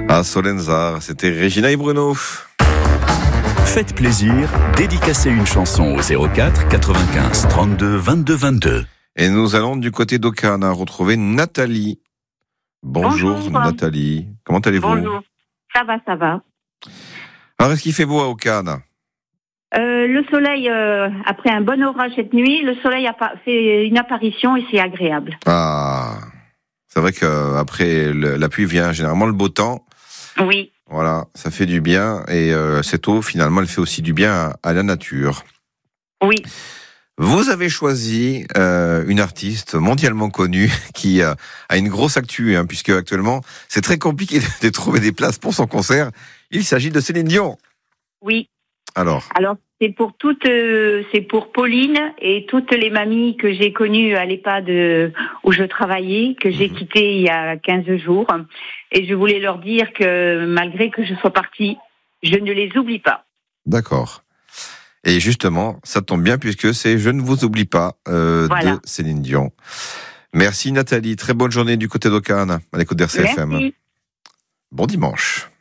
À Solenzar, c'était Regina et Bruno. Faites plaisir, dédicacez une chanson au 04 95 32 22 22. Et nous allons du côté d'Aucane retrouver Nathalie. Bonjour Nathalie, comment allez-vous? Bonjour, ça va. Alors, est-ce qu'il fait beau à Aucane? Le soleil, après un bon orage cette nuit, le soleil a fait une apparition et c'est agréable. Ah, c'est vrai qu'après la pluie vient généralement le beau temps. Oui. Voilà, ça fait du bien et cette eau, finalement, elle fait aussi du bien à la nature. Oui. Vous avez choisi une artiste mondialement connue qui a une grosse actu, puisque actuellement, c'est très compliqué de trouver des places pour son concert. Il s'agit de Céline Dion. Oui. Alors, c'est pour Pauline et toutes les mamies que j'ai connues à l'EHPAD où je travaillais, que j'ai quitté il y a 15 jours. Et je voulais leur dire que malgré que je sois partie, je ne les oublie pas. D'accord. Et justement, ça tombe bien puisque c'est Je ne vous oublie pas Voilà. de Céline Dion. Merci Nathalie, très bonne journée du côté d'Aucane, à l'écoute d'RCFM. Merci. Bon dimanche.